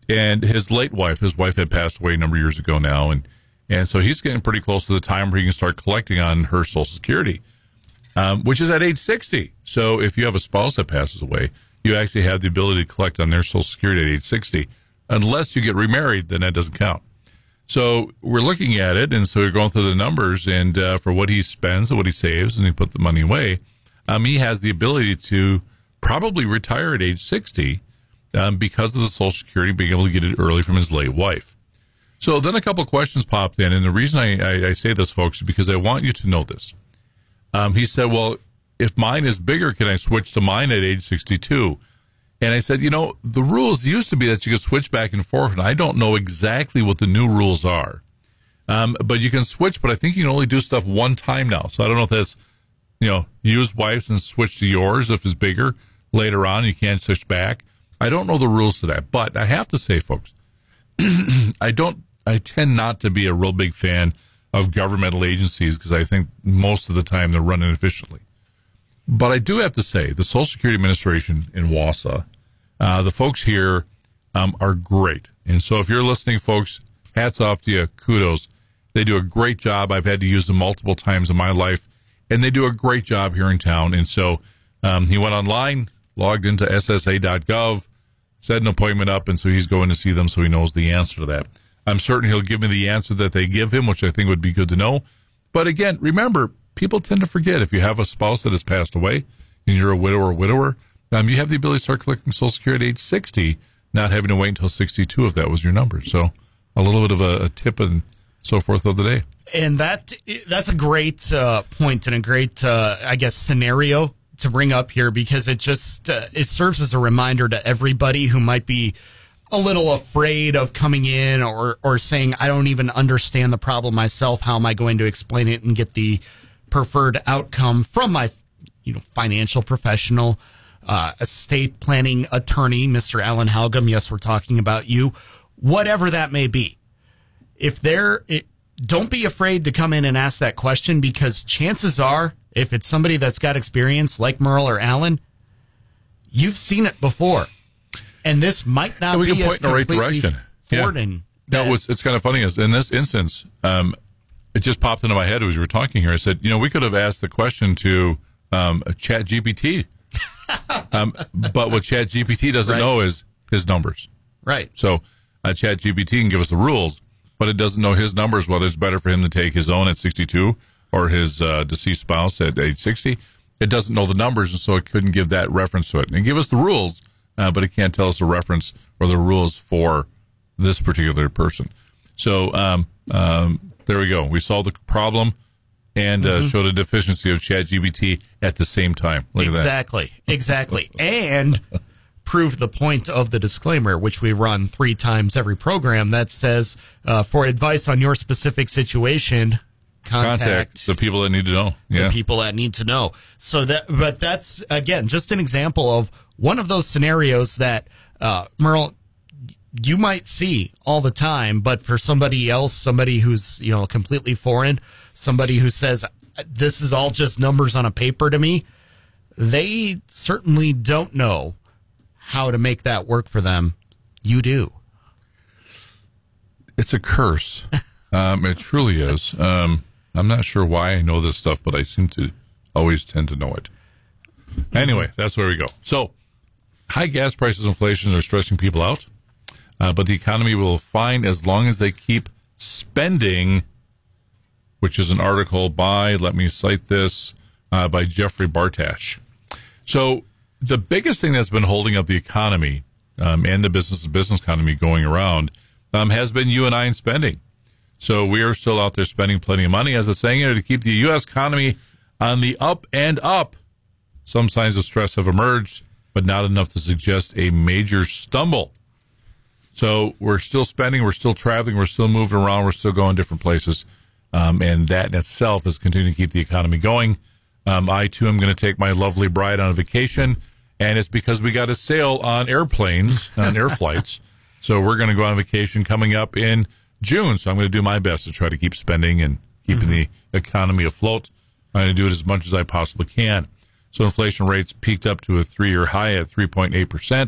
And his wife had passed away a number of years ago now, and so he's getting pretty close to the time where he can start collecting on her Social Security, which is at age 60. So if you have a spouse that passes away, you actually have the ability to collect on their Social Security at age 60. Unless you get remarried, then that doesn't count. So we're looking at it, and so we're going through the numbers, and for what he spends and what he saves, and he put the money away, he has the ability to probably retire at age 60 because of the Social Security, being able to get it early from his late wife. So then a couple of questions popped in, and the reason I say this, folks, is because I want you to know this. He said, well, if mine is bigger, can I switch to mine at age 62? And I said, the rules used to be that you could switch back and forth, and I don't know exactly what the new rules are. But you can switch, but I think you can only do stuff one time now. So I don't know if that's, use wife's and switch to yours if it's bigger. Later on, you can't switch back. I don't know the rules to that. But I have to say, folks, I tend not to be a real big fan of governmental agencies because I think most of the time they're run inefficiently. But I do have to say, the Social Security Administration in Wausau, the folks here are great. And so if you're listening, folks, hats off to you, kudos. They do a great job. I've had to use them multiple times in my life, and they do a great job here in town. And so he went online, logged into ssa.gov, set an appointment up, and so he's going to see them so he knows the answer to that. I'm certain he'll give me the answer that they give him, which I think would be good to know. But again, remember, people tend to forget if you have a spouse that has passed away and you're a widow or widower, you have the ability to start collecting Social Security at age 60, not having to wait until 62 if that was your number. So a little bit of a tip and so forth of the day. And that's a great point and a great, scenario to bring up here because it just it serves as a reminder to everybody who might be a little afraid of coming in or saying, I don't even understand the problem myself. How am I going to explain it and get the preferred outcome from my financial professional, estate planning attorney, Mr. Alan Halgam? Yes, we're talking about you. Whatever that may be. Don't be afraid to come in and ask that question because chances are, if it's somebody that's got experience like Merle or Alan, you've seen it before. And this might not be as completely foreign. No, it's kind of funny is in this instance, it just popped into my head as we were talking here. I said, we could have asked the question to ChatGPT. But what ChatGPT doesn't know is his numbers. Right. So ChatGPT can give us the rules, but it doesn't know his numbers, whether it's better for him to take his own at 62 or his deceased spouse at age 60. It doesn't know the numbers, and so it couldn't give that reference to it. And it give us the rules, but it can't tell us the reference or the rules for this particular person. So there we go. We solved the problem and showed a deficiency of ChatGPT at the same time. Look at that. Exactly. And proved the point of the disclaimer, which we run 3 times every program, that says, for advice on your specific situation, contact the people that need to know. The people that need to know. But that's, again, just an example of one of those scenarios that, Merle, you might see all the time, but for somebody else, somebody who's, completely foreign, somebody who says, this is all just numbers on a paper to me, they certainly don't know how to make that work for them. You do. It's a curse. It truly is. I'm not sure why I know this stuff, but I seem to always tend to know it. Anyway, that's where we go. So, high gas prices, inflation are stressing people out, but the economy will fine as long as they keep spending, which is an article by, let me cite this, by Jeffrey Bartash. So, the biggest thing that's been holding up the economy and the business economy going around has been you and I in spending. So we are still out there spending plenty of money, as it's saying here, to keep the U.S. economy on the up and up. Some signs of stress have emerged, but not enough to suggest a major stumble. So we're still spending, we're still traveling, we're still moving around, we're still going different places. And that in itself is continuing to keep the economy going. I, too, am going to take my lovely bride on a vacation, and it's because we got a sale on airplanes, on air flights. So we're going to go on vacation coming up in June. So I'm going to do my best to try to keep spending and keeping the economy afloat. I'm going to do it as much as I possibly can. So inflation rates peaked up to a 3-year high at 3.8%.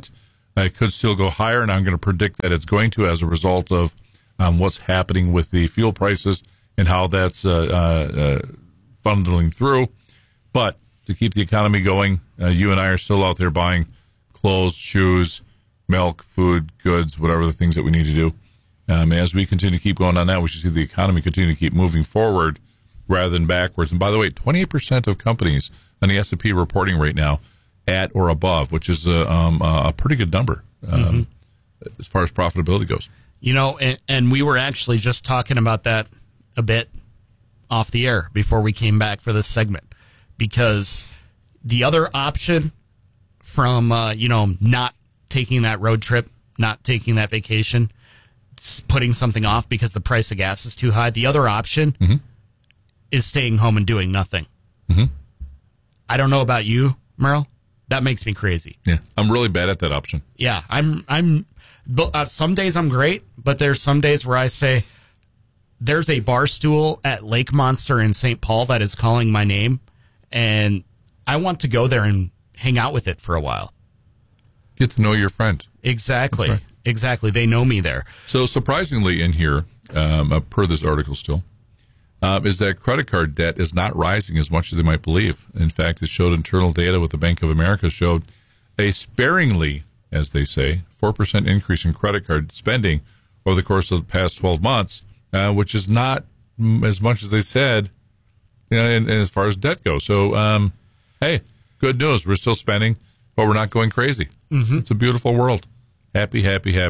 It could still go higher, and I'm going to predict that it's going to as a result of what's happening with the fuel prices and how that's funneling through. But to keep the economy going, you and I are still out there buying clothes, shoes, milk, food, goods, whatever the things that we need to do. As we continue to keep going on that, we should see the economy continue to keep moving forward rather than backwards. And by the way, 28% of companies on the S&P reporting right now at or above, which is a pretty good number as far as profitability goes. You know, and we were actually just talking about that a bit off the air before we came back for this segment, because the other option from, not taking that road trip, not taking that vacation, putting something off because the price of gas is too high, the other option is staying home and doing nothing. I don't know about you, Merle. That makes me crazy. Yeah, I'm really bad at that option. Yeah, I'm some days I'm great, but there's some days where I say, there's a bar stool at Lake Monster in St. Paul that is calling my name, and I want to go there and hang out with it for a while. Get to know your friend. Exactly. Right. Exactly. They know me there. So surprisingly in here, per this article still, is that credit card debt is not rising as much as they might believe. In fact, it showed internal data with the Bank of America showed a sparingly, as they say, 4% increase in credit card spending over the course of the past 12 months, which is not as much as they said, and as far as debt goes. So, hey, good news. We're still spending, but we're not going crazy. It's a beautiful world. Happy,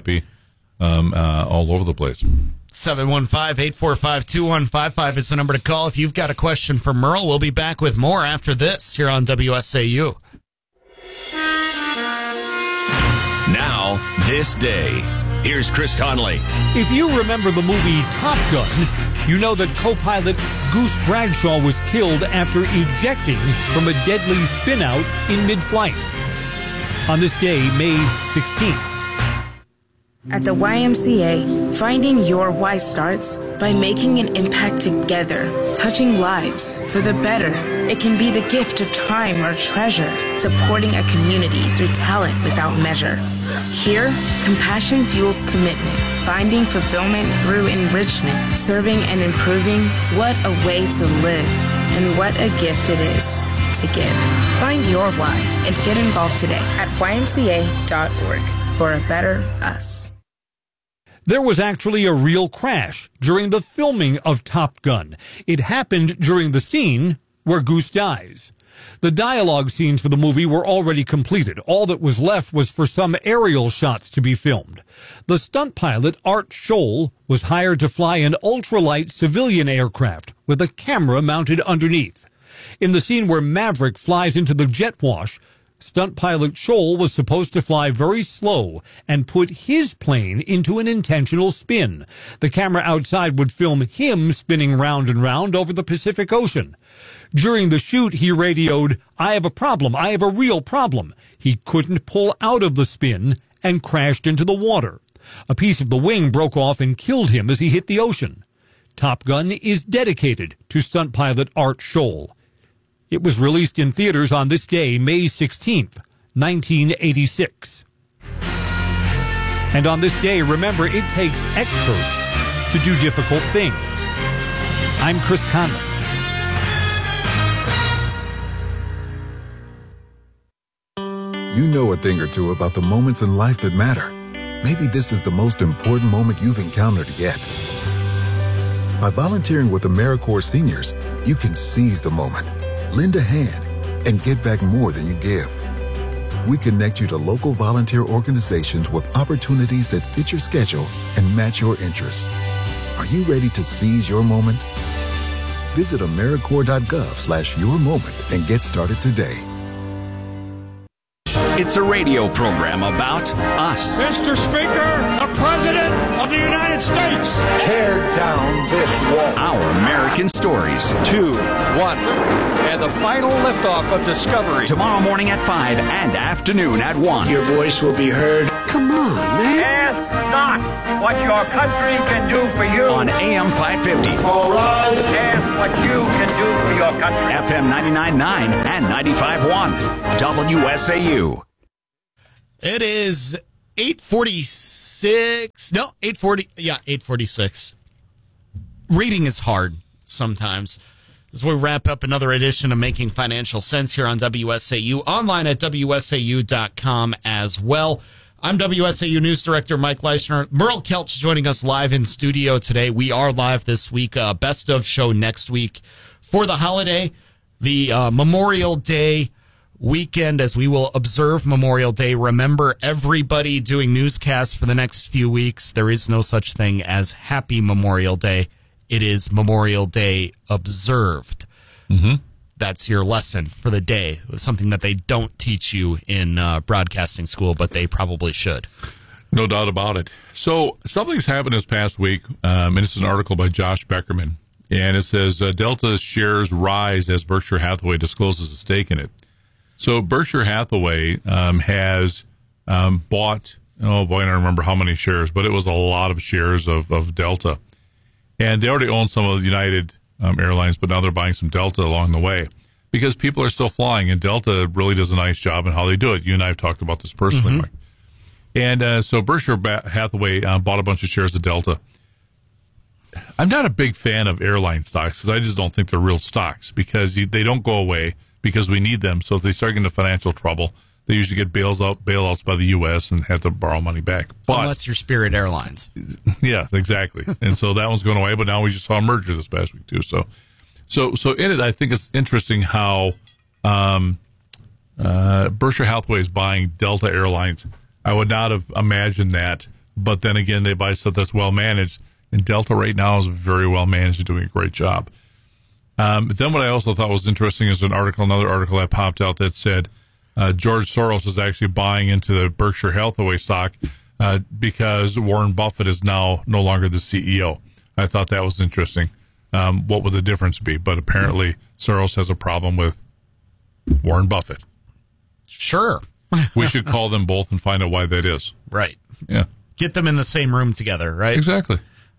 all over the place. 715-845-2155 is the number to call if you've got a question for Merle. We'll be back with more after this here on WSAU. Now, this day. Here's Chris Conley. If you remember the movie Top Gun, you know that co-pilot Goose Bradshaw was killed after ejecting from a deadly spin-out in mid-flight. On this day, May 16th. At the YMCA, finding your why starts by making an impact together, touching lives for the better. It can be the gift of time or treasure, supporting a community through talent without measure. Here, compassion fuels commitment, finding fulfillment through enrichment, serving and improving. What a way to live, and what a gift it is to give. Find your why and get involved today at ymca.org for a better us. There was actually a real crash during the filming of Top Gun. It happened during the scene where Goose dies. The dialogue scenes for the movie were already completed. All that was left was for some aerial shots to be filmed. The stunt pilot, Art Scholl, was hired to fly an ultralight civilian aircraft with a camera mounted underneath. In the scene where Maverick flies into the jet wash, stunt pilot Scholl was supposed to fly very slow and put his plane into an intentional spin. The camera outside would film him spinning round and round over the Pacific Ocean. During the shoot, he radioed, "I have a problem. I have a real problem." He couldn't pull out of the spin and crashed into the water. A piece of the wing broke off and killed him as he hit the ocean. Top Gun is dedicated to stunt pilot Art Scholl. It was released in theaters on this day, May 16th, 1986. And on this day, remember, it takes experts to do difficult things. I'm Chris Conley. You know a thing or two about the moments in life that matter. Maybe this is the most important moment you've encountered yet. By volunteering with AmeriCorps Seniors, you can seize the moment, lend a hand, and get back more than you give. We connect you to local volunteer organizations with opportunities that fit your schedule and match your interests. Are you ready to seize your moment? Visit AmeriCorps.gov/yourmoment and get started today. It's a radio program about us. Mr. Speaker, the President of the United States. Tear down this wall. Our American stories. 2, 1. And the final liftoff of Discovery. Tomorrow morning at 5 and afternoon at 1. Your voice will be heard. Come on, man. Ask not what your country can do for you. On AM 550. All right. Ask what you can do for your country. FM 99.9 and 95.1. WSAU. It is 8:46. No, 8:40. Yeah, 8:46. Reading is hard sometimes. As we wrap up another edition of Making Financial Sense here on WSAU, online at WSAU.com as well. I'm WSAU News Director Mike Leishner. Merle Kelch joining us live in studio today. We are live this week. Best of show next week for the holiday, the Memorial Day weekend, as we will observe Memorial Day. Remember, everybody doing newscasts for the next few weeks, there is no such thing as Happy Memorial Day. It is Memorial Day observed. Mm-hmm. That's your lesson for the day. It's something that they don't teach you in broadcasting school, but they probably should. No doubt about it. So something's happened this past week, and it's an article by Josh Beckerman, and it says Delta shares rise as Berkshire Hathaway discloses a stake in it. So Berkshire Hathaway has bought, I don't remember how many shares, but it was a lot of shares of Delta. And they already own some of the United Airlines, but now they're buying some Delta along the way because people are still flying, and Delta really does a nice job in how they do it. You and I have talked about this personally, Mike. And so Berkshire Hathaway bought a bunch of shares of Delta. I'm not a big fan of airline stocks because I just don't think they're real stocks because they don't go away because we need them. So if they start getting into financial trouble, they usually get bailouts by the U.S. and have to borrow money back. But, unless you're Spirit Airlines. Yeah, exactly. And so that one's going away, but now we just saw a merger this past week too. So in it, I think it's interesting how Berkshire Hathaway is buying Delta Airlines. I would not have imagined that, but then again, they buy stuff that's well managed, and Delta right now is very well managed and doing a great job. But then what I also thought was interesting is another article that popped out that said George Soros is actually buying into the Berkshire Hathaway stock because Warren Buffett is now no longer the CEO. I thought that was interesting. What would the difference be? But apparently Soros has a problem with Warren Buffett. Sure. We should call them both and find out why that is. Right. Yeah. Get them in the same room together, right? Exactly.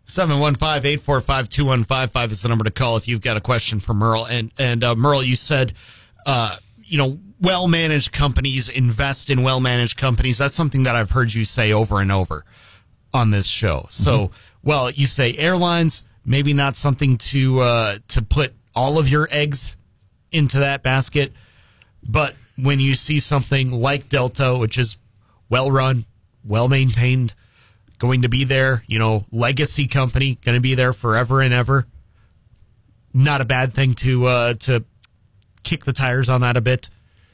715-845-2155 is the number to call if you've got a question for Merle. And Merle, you said, well-managed companies invest in well-managed companies. That's something that I've heard you say over and over on this show. So, you say airlines, maybe not something to put all of your eggs into that basket. But when you see something like Delta, which is well-run, well-maintained, going to be there, legacy company, going to be there forever and ever, not a bad thing to kick the tires on that a bit.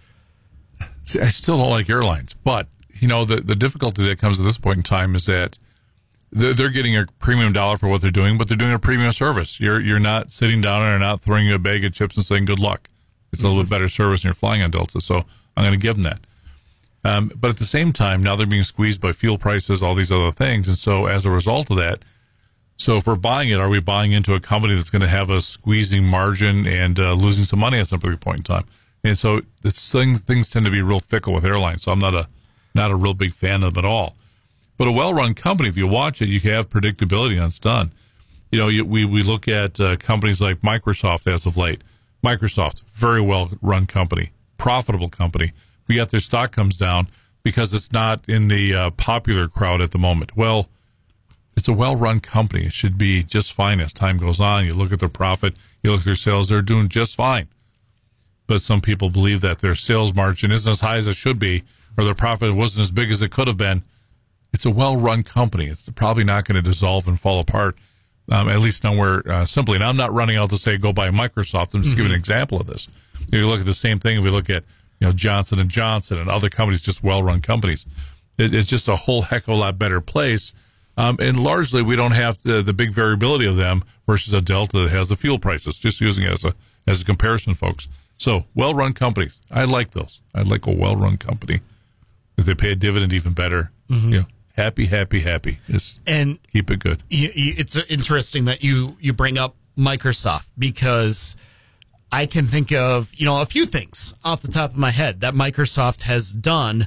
See, I still don't like airlines, but the difficulty that comes at this point in time is that they're getting a premium dollar for what they're doing, but they're doing a premium service. You're not sitting down and not throwing you a bag of chips and saying good luck. It's a little bit better service when you're flying on Delta, so I'm going to give them that. But at the same time, now they're being squeezed by fuel prices, all these other things, and so as a result of that, so if we're buying it, are we buying into a company that's going to have a squeezing margin and losing some money at some point in time? And so things tend to be real fickle with airlines. So I'm not a real big fan of them at all. But a well-run company, if you watch it, you have predictability and it's done. We look at companies like Microsoft as of late. Microsoft, very well-run company, profitable company. But yet their stock comes down because it's not in the popular crowd at the moment. Well, it's a well-run company. It should be just fine as time goes on. You look at their profit, you look at their sales, they're doing just fine. But some people believe that their sales margin isn't as high as it should be, or their profit wasn't as big as it could have been. It's a well-run company. It's probably not going to dissolve and fall apart, at least nowhere simply. And I'm not running out to say go buy Microsoft. I'm just giving an example of this. You look at the same thing if we look at Johnson & Johnson and other companies, just well-run companies. It's just a whole heck of a lot better place. And largely, we don't have the big variability of them versus a Delta that has the fuel prices. Just using it as a comparison, folks. So, well-run companies. I like those. I like a well-run company. If they pay a dividend, even better. Happy. Just keep it good. It's interesting that you bring up Microsoft because I can think of, a few things off the top of my head that Microsoft has done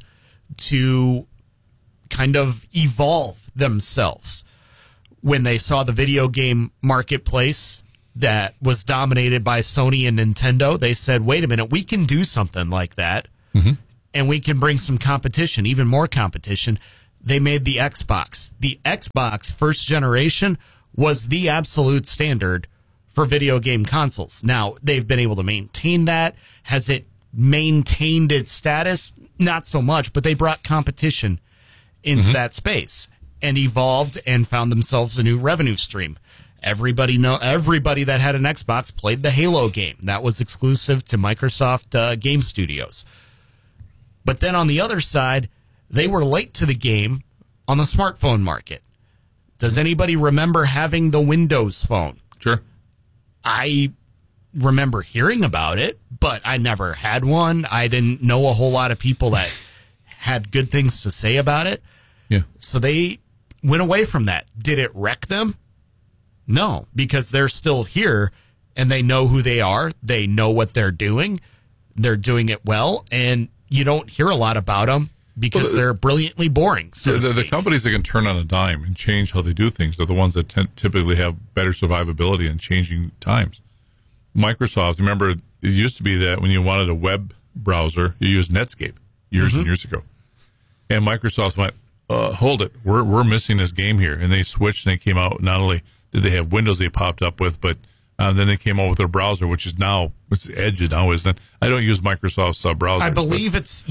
to kind of evolve themselves. When they saw the video game marketplace that was dominated by Sony and Nintendo, they said, wait a minute, we can do something like that, and we can bring some competition, even more competition. they made the Xbox. The Xbox first generation was the absolute standard for video game consoles. Now, they've been able to maintain that. Has it maintained its status? Not so much, but they brought competition into that space and evolved and found themselves a new revenue stream. Everybody that had an Xbox played the Halo game. That was exclusive to Microsoft Game Studios. But then on the other side, they were late to the game on the smartphone market. Does anybody remember having the Windows Phone? Sure. I remember hearing about it, but I never had one. I didn't know a whole lot of people that had good things to say about it. Yeah. So they went away from that. Did it wreck them? No, because they're still here and they know who they are. They know what they're doing. They're doing it well, and you don't hear a lot about them because they're brilliantly boring. So the companies that can turn on a dime and change how they do things are the ones that typically have better survivability in changing times. Microsoft, remember, it used to be that when you wanted a web browser, you used Netscape years and years ago. And Microsoft went, hold it, we're missing this game here. And they switched and they came out, not only did they have Windows they popped up with, but then they came out with their browser, which is now, it's Edge now, isn't it? I don't use Microsoft's browser. I believe it's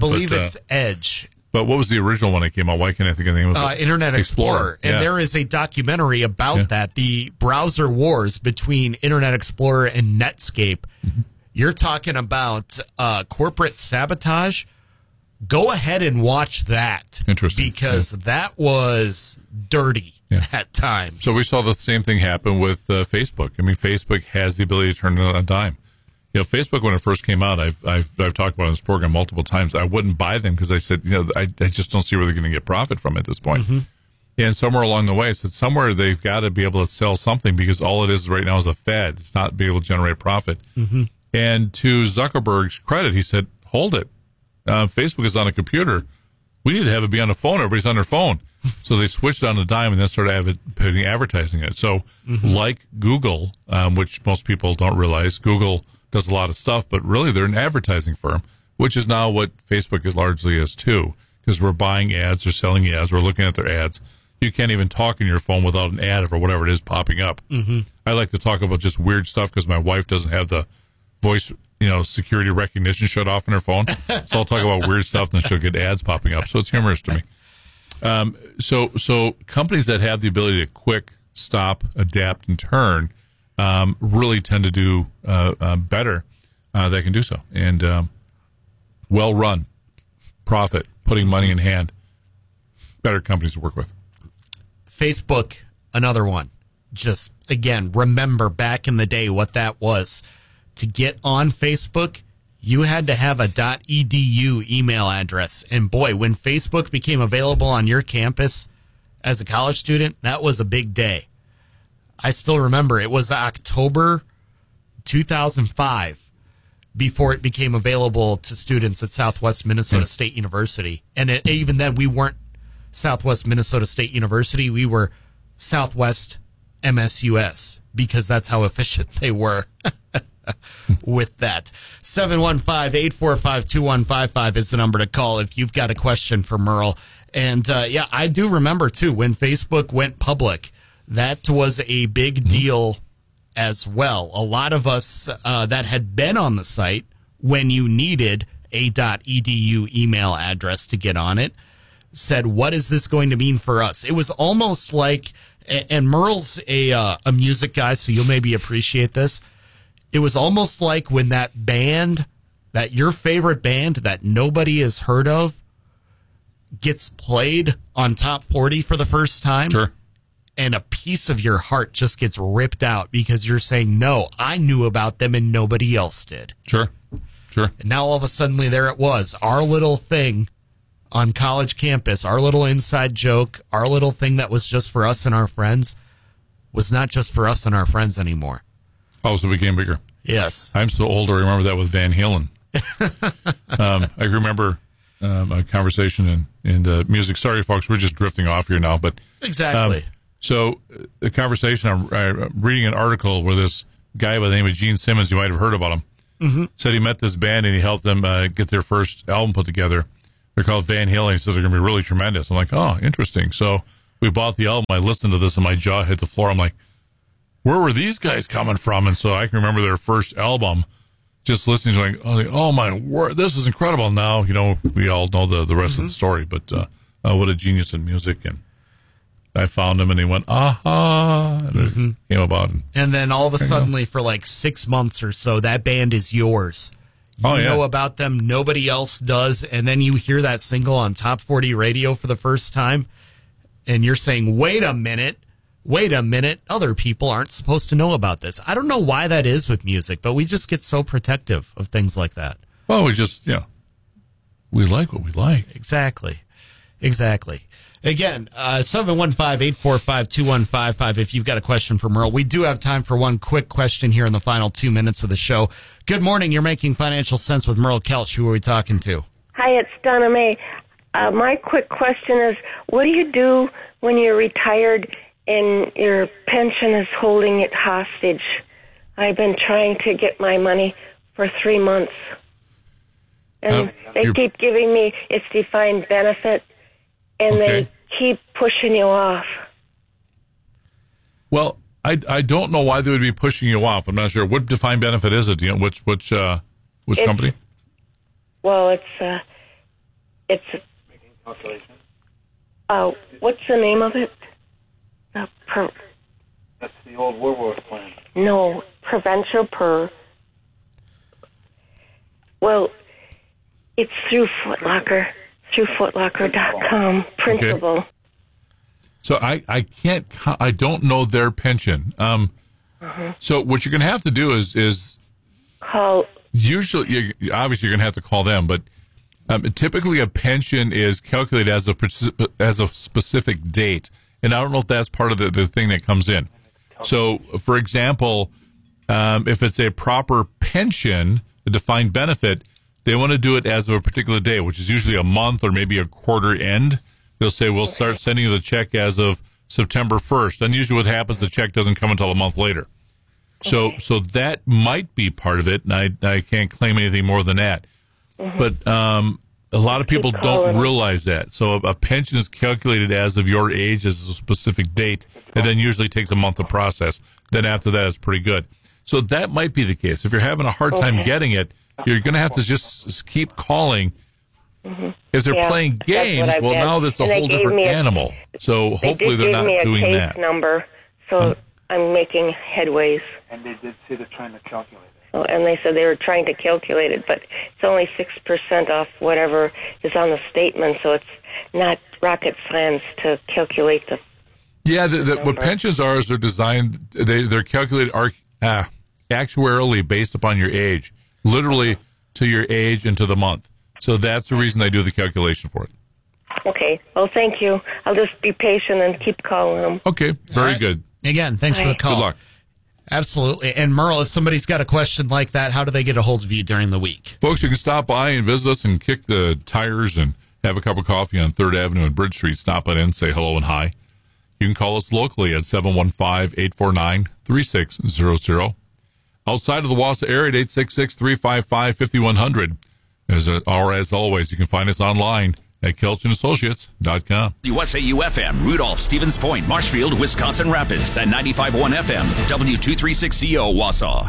Edge. But what was the original one that came out? Why can't I think of the name of it? Internet Explorer. And there is a documentary about that, the browser wars between Internet Explorer and Netscape. You're talking about corporate sabotage. Go ahead and watch that. Interesting. Because that was dirty at times. So we saw the same thing happen with Facebook. I mean, Facebook has the ability to turn it on a dime. You know, Facebook, when it first came out, I've talked about it on this program multiple times. I wouldn't buy them because I said, I just don't see where they're going to get profit from at this point. And somewhere along the way, I said, somewhere they've got to be able to sell something because all it is right now is a fad. It's not being able to generate profit. And to Zuckerberg's credit, he said, hold it. Facebook is on a computer. We need to have it be on a phone. Everybody's on their phone. So they switched on a dime and then started putting advertising it. So like Google, which most people don't realize, Google does a lot of stuff, but really they're an advertising firm, which is now what Facebook is largely is too, because we're buying ads or selling ads. We're looking at their ads. You can't even talk in your phone without an ad or whatever it is popping up. I like to talk about just weird stuff because my wife doesn't have the voice, security recognition shut off on her phone. So I'll talk about weird stuff and then she'll get ads popping up. So it's humorous to me. So companies that have the ability to quick stop, adapt, and turn really tend to do better. They can do so. And well run, profit, putting money in hand, better companies to work with. Facebook, another one. Just, again, remember back in the day what that was. To get on Facebook, you had to have a .edu email address. And boy, when Facebook became available on your campus as a college student, that was a big day. I still remember it was October 2005 before it became available to students at Southwest Minnesota State University. And even then, we weren't Southwest Minnesota State University. We were Southwest MSUS because that's how efficient they were. With that, 715-845-2155 is the number to call if you've got a question for Merle. And I do remember too when Facebook went public, that was a big deal as well. A lot of us that had been on the site when you needed a .edu email address to get on it said, "What is this going to mean for us?" It was almost like, and Merle's a music guy, so you'll maybe appreciate this. It was almost like when that band, that your favorite band that nobody has heard of, gets played on Top 40 for the first time. Sure. And a piece of your heart just gets ripped out because you're saying, no, I knew about them and nobody else did. Sure. And now all of a sudden there it was, our little thing on college campus, our little inside joke, our little thing that was just for us and our friends was not just for us and our friends anymore. Oh, so it became bigger. Yes. I'm so old, I remember that with Van Halen. I remember a conversation in music. Sorry, folks, we're just drifting off here now. But exactly. So the conversation, I'm reading an article where this guy by the name of Gene Simmons, you might have heard about him, said he met this band and he helped them get their first album put together. They're called Van Halen. He said they're going to be really tremendous. I'm like, oh, interesting. So we bought the album. I listened to this and my jaw hit the floor. I'm like, where were these guys coming from? And so I can remember their first album, just listening to it, like, oh my word, this is incredible. Now, we all know the rest of the story, but what a genius in music. And I found him and he went, aha, and it came about. And then all of a sudden, for like 6 months or so, that band is yours. You know about them, nobody else does, and then you hear that single on Top 40 radio for the first time, and you're saying, wait a minute, other people aren't supposed to know about this. I don't know why that is with music, but we just get so protective of things like that. Well, we just, we like what we like. Exactly. Again, 715-845-2155 if you've got a question for Merle. We do have time for one quick question here in the final 2 minutes of the show. Good morning. You're making financial sense with Merle Kelch. Who are we talking to? Hi, it's Donna Mae. My quick question is, what do you do when you're retired and your pension is holding it hostage? I've been trying to get my money for 3 months. And they keep giving me its defined benefit, and they keep pushing you off. Well, I don't know why they would be pushing you off. I'm not sure. What defined benefit is it? Which company? Well, it's what's the name of it? That's the old Woolworth plan. No, Provincial Per. Well, it's through Foot Locker. Through footlocker.com, printable. Okay. So I don't know their pension. So what you're going to have to do is call. Usually, obviously, you're going to have to call them, but typically a pension is calculated as a specific date, and I don't know if that's part of the thing that comes in. So, for example, if it's a proper pension, a defined benefit, they want to do it as of a particular day, which is usually a month or maybe a quarter end. They'll say, we'll start sending you the check as of September 1st. And usually what happens, the check doesn't come until a month later. So that might be part of it, and I can't claim anything more than that. But a lot of people don't realize that. So a pension is calculated as of your age, as a specific date, and then usually takes a month to process. Then after that, it's pretty good. So that might be the case. If you're having a hard time getting it, you're going to have to just keep calling. If they're playing games, well, now that's a whole different animal. So hopefully they're not doing that. They did give me a case number, so I'm making headways. And they did say they're trying to calculate it. Oh, and they said they were trying to calculate it, but it's only 6% off whatever is on the statement, so it's not rocket science to calculate the. Yeah, what pensions are is they're designed. They're calculated actuarially based upon your age. Literally to your age and to the month. So that's the reason they do the calculation for it. Okay. Well, thank you. I'll just be patient and keep calling them. Okay. Very good. Again, thanks for the call. Good luck. Absolutely. And Merle, if somebody's got a question like that, how do they get a hold of you during the week? Folks, you can stop by and visit us and kick the tires and have a cup of coffee on 3rd Avenue and Bridge Street. Stop by and say hello and hi. You can call us locally at 715-849-3600. Outside of the Wausau area at 866-355-5100. As always, you can find us online at KelchandAssociates.com. USAU-FM, Rudolph, Stevens Point, Marshfield, Wisconsin Rapids, and 95.1 FM, W236CO, Wausau.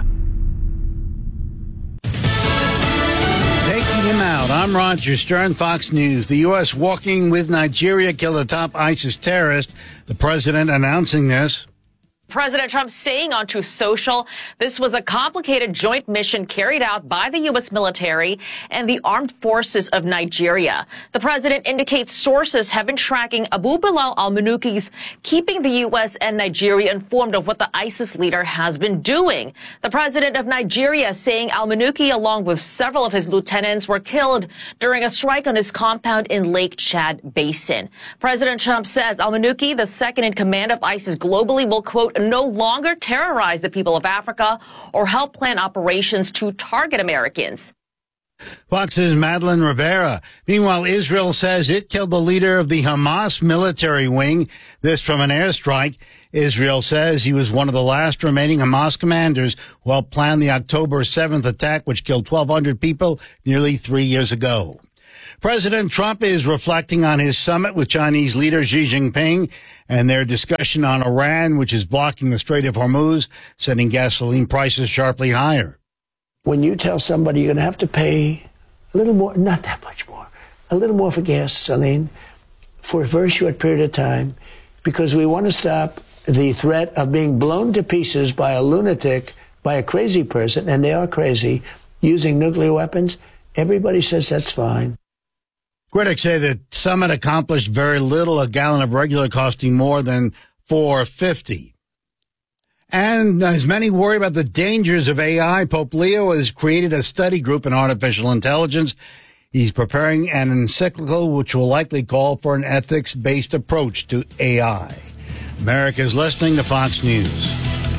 Taking him out. I'm Roger Stern, Fox News. The U.S. walking with Nigeria killed a top ISIS terrorist. The president announcing this. President Trump saying on Truth Social, this was a complicated joint mission carried out by the U.S. military and the armed forces of Nigeria. The president indicates sources have been tracking Abu Bilal al-Manuki's, keeping the U.S. and Nigeria informed of what the ISIS leader has been doing. The president of Nigeria saying al-Manuki, along with several of his lieutenants, were killed during a strike on his compound in Lake Chad Basin. President Trump says al-Manuki, the second in command of ISIS globally, will, quote, no longer terrorize the people of Africa or help plan operations to target Americans. Fox's Madeline Rivera. Meanwhile, Israel says it killed the leader of the Hamas military wing. This from an airstrike. Israel says he was one of the last remaining Hamas commanders who helped plan the October 7th attack, which killed 1,200 people nearly 3 years ago. President Trump is reflecting on his summit with Chinese leader Xi Jinping and their discussion on Iran, which is blocking the Strait of Hormuz, sending gasoline prices sharply higher. When you tell somebody you're going to have to pay a little more, not that much more, a little more for gasoline for a very short period of time, because we want to stop the threat of being blown to pieces by a lunatic, by a crazy person, and they are crazy, using nuclear weapons, everybody says that's fine. Critics say the summit accomplished very little, a gallon of regular costing more than $4.50. And as many worry about the dangers of AI, Pope Leo has created a study group in artificial intelligence. He's preparing an encyclical which will likely call for an ethics-based approach to AI. America is listening to Fox News.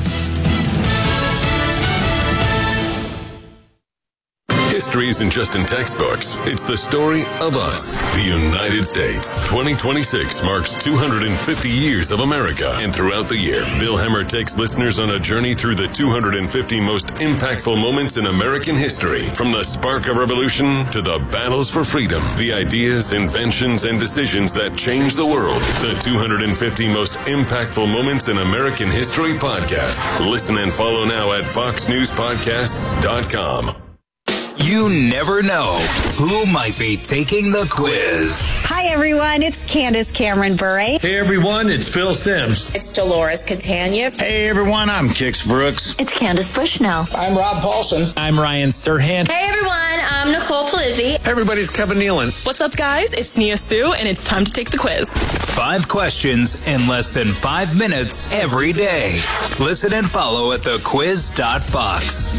History isn't just in textbooks. It's the story of us, the United States. 2026 marks 250 years of America. And throughout the year, Bill Hemmer takes listeners on a journey through the 250 most impactful moments in American history. From the spark of revolution to the battles for freedom, the ideas, inventions, and decisions that changed the world. The 250 most impactful moments in American history podcast. Listen and follow now at foxnewspodcasts.com. You never know who might be taking the quiz. Hi, everyone. It's Candace Cameron Bure. Hey, everyone. It's Phil Sims. It's Dolores Catania. Hey, everyone. I'm Kix Brooks. It's Candace Bushnell. I'm Rob Paulson. I'm Ryan Serhant. Hey, everyone. I'm Nicole Palizzi. Hey, everybody's Kevin Nealon. What's up, guys? It's Nia Sue, and it's time to take the quiz. 5 questions in less than 5 minutes every day. Listen and follow at thequiz.fox.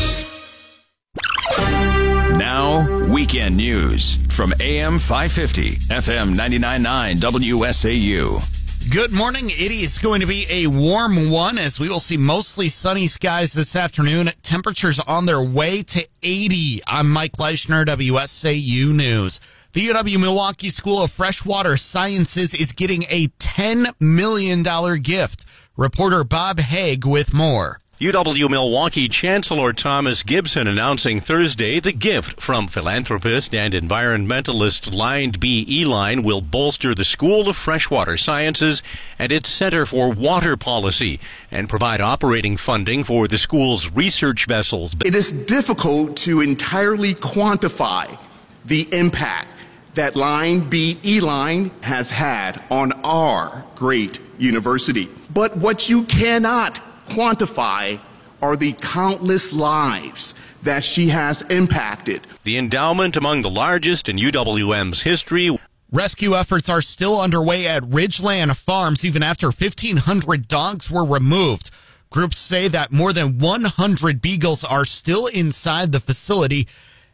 Now, weekend news from AM 550, FM 99.9 WSAU. Good morning. It is going to be a warm one as we will see mostly sunny skies this afternoon. Temperatures on their way to 80. I'm Mike Leischner, WSAU News. The UW-Milwaukee School of Freshwater Sciences is getting a $10 million gift. Reporter Bob Haig with more. UW-Milwaukee Chancellor Thomas Gibson announcing Thursday the gift from philanthropist and environmentalist Lined B. Eline will bolster the School of Freshwater Sciences and its Center for Water Policy and provide operating funding for the school's research vessels. It is difficult to entirely quantify the impact that Lined B. Eline has had on our great university. But what you cannot quantify are the countless lives that she has impacted. The endowment among the largest in UWM's history. Rescue efforts are still underway at Ridgeland Farms even after 1,500 dogs were removed. Groups say that more than 100 beagles are still inside the facility,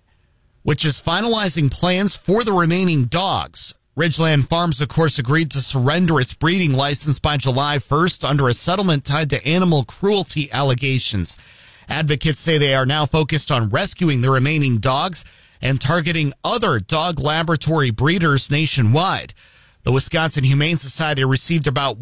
which is finalizing plans for the remaining dogs. Ridgeland Farms, of course, agreed to surrender its breeding license by July 1st under a settlement tied to animal cruelty allegations. Advocates say they are now focused on rescuing the remaining dogs and targeting other dog laboratory breeders nationwide. The Wisconsin Humane Society received about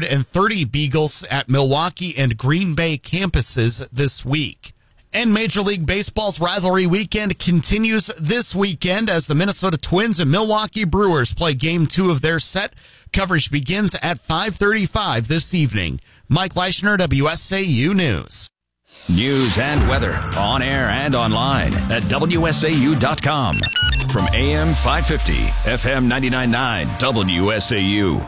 130 beagles at Milwaukee and Green Bay campuses this week. And Major League Baseball's rivalry weekend continues this weekend as the Minnesota Twins and Milwaukee Brewers play Game 2 of their set. Coverage begins at 5:35 this evening. Mike Leischner, WSAU News. News and weather on air and online at WSAU.com. From AM 550, FM 99.9 WSAU.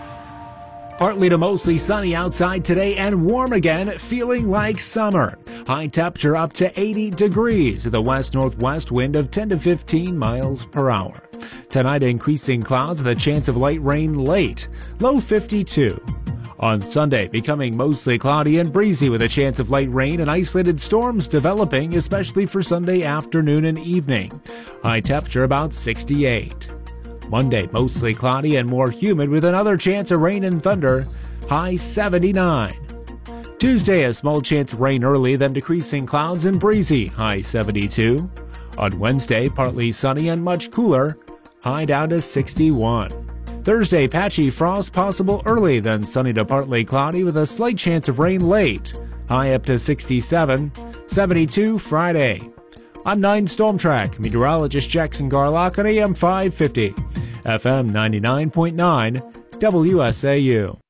Partly to mostly sunny outside today and warm again, feeling like summer. High temperature up to 80 degrees. The west-northwest wind of 10 to 15 miles per hour. Tonight, increasing clouds with a chance of light rain late. Low 52. On Sunday, becoming mostly cloudy and breezy with a chance of light rain and isolated storms developing, especially for Sunday afternoon and evening. High temperature about 68. Monday, mostly cloudy and more humid with another chance of rain and thunder, high 79. Tuesday, a small chance of rain early, then decreasing clouds and breezy, high 72. On Wednesday, partly sunny and much cooler, high down to 61. Thursday, patchy frost possible early, then sunny to partly cloudy with a slight chance of rain late, high up to 67. 72 Friday. I'm 9 Stormtrack meteorologist Jackson Garlock on AM 550, FM 99.9, WSAU.